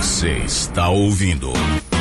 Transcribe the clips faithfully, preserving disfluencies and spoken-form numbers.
Você está ouvindo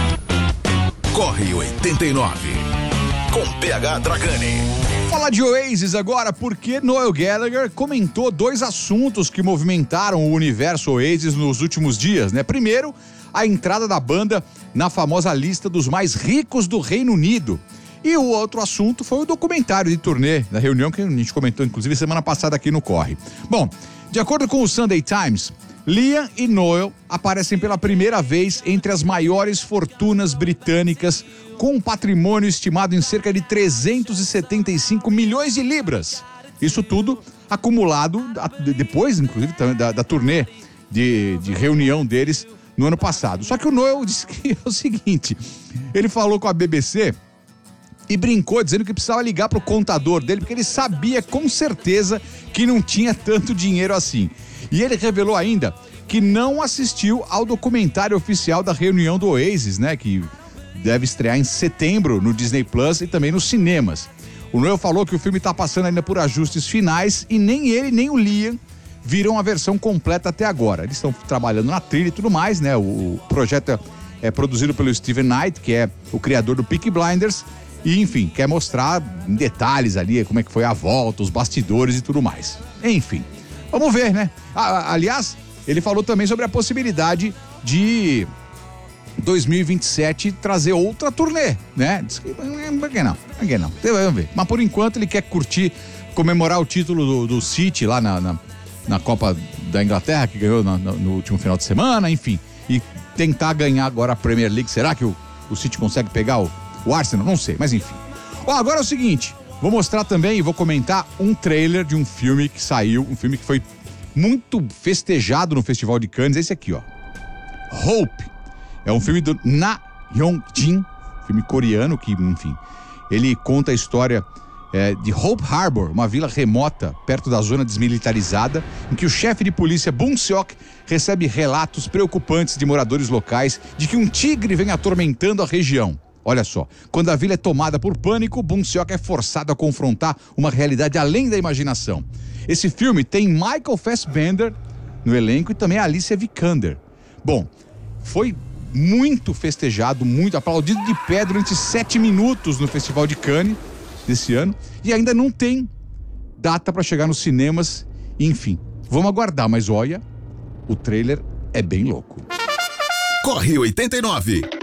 Corre oitenta e nove com P H Dragani. Falar de Oasis agora, porque Noel Gallagher comentou dois assuntos que movimentaram o universo Oasis nos últimos dias, né? Primeiro, a entrada da banda na famosa lista dos mais ricos do Reino Unido. E o outro assunto foi o documentário de turnê da reunião que a gente comentou, inclusive, semana passada aqui no Corre. Bom, de acordo com o Sunday Times, Liam e Noel aparecem pela primeira vez entre as maiores fortunas britânicas, com um patrimônio estimado em cerca de trezentos e setenta e cinco milhões de libras. Isso tudo acumulado depois, inclusive, da, da turnê de, de reunião deles no ano passado. Só que o Noel disse que é o seguinte, ele falou com a B B C e brincou dizendo que precisava ligar pro contador dele, porque ele sabia com certeza que não tinha tanto dinheiro assim. E ele revelou ainda que não assistiu ao documentário oficial da reunião do Oasis, né? Que deve estrear em setembro no Disney Plus e também nos cinemas. O Noel falou que o filme está passando ainda por ajustes finais e nem ele nem o Liam viram a versão completa até agora. Eles estão trabalhando na trilha e tudo mais, né? O, o projeto é, é produzido pelo Steven Knight, que é o criador do Peaky Blinders, e enfim, quer mostrar em detalhes ali como é que foi a volta, os bastidores e tudo mais. Enfim, vamos ver, né? Ah, aliás, ele falou também sobre a possibilidade de dois mil e vinte e sete trazer outra turnê, né? Diz que, por que não? Por que não? Vamos ver. Mas por enquanto ele quer curtir, comemorar o título do, do City lá na, na, na Copa da Inglaterra, que ganhou no, no último final de semana, enfim. E tentar ganhar agora a Premier League. Será que o, o City consegue pegar o, o Arsenal? Não sei, mas enfim. Ó, agora é o seguinte, vou mostrar também e vou comentar um trailer de um filme que saiu, um filme que foi muito festejado no Festival de Cannes, esse aqui, ó. Hope. É um filme do Na Hyung-jin, filme coreano que, enfim, ele conta a história é, de Hope Harbor, uma vila remota perto da zona desmilitarizada, em que o chefe de polícia Bong Seok recebe relatos preocupantes de moradores locais de que um tigre vem atormentando a região. Olha só, quando a vila é tomada por pânico, Bong Seok é forçado a confrontar uma realidade além da imaginação. Esse filme tem Michael Fassbender no elenco e também a Alicia Vikander. Bom, foi muito festejado, muito aplaudido de pé durante sete minutos no Festival de Cannes desse ano e ainda não tem data para chegar nos cinemas, enfim, vamos aguardar, mas olha, o trailer é bem louco. Corre oitenta e nove.